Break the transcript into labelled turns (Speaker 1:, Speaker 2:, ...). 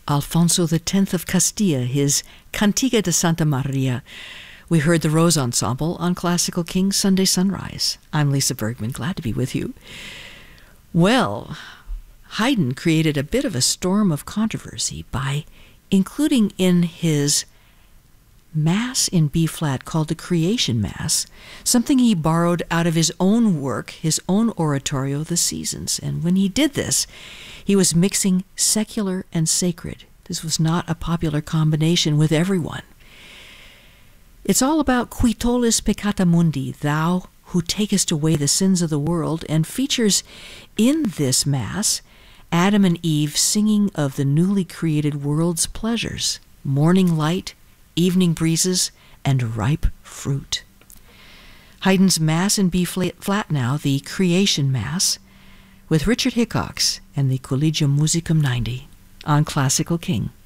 Speaker 1: Alfonso X of Castilla, his Cantiga de Santa Maria. We heard the Rose Ensemble on Classical King Sunday Sunrise. I'm Lisa Bergman, glad to be with you. Well, Haydn created a bit of a storm of controversy by including in his Mass in B-flat called the Creation Mass, something he borrowed out of his own work, his own oratorio, The Seasons. And when he did this, he was mixing secular and sacred. This was not a popular combination with everyone. It's all about Qui tollis peccata mundi, thou who takest away the sins of the world, and features in this Mass Adam and Eve singing of the newly created world's pleasures, morning light, evening breezes, and ripe fruit. Haydn's Mass in B-flat now, the Creation Mass, with Richard Hickox and the Collegium Musicum 90 on Classical King.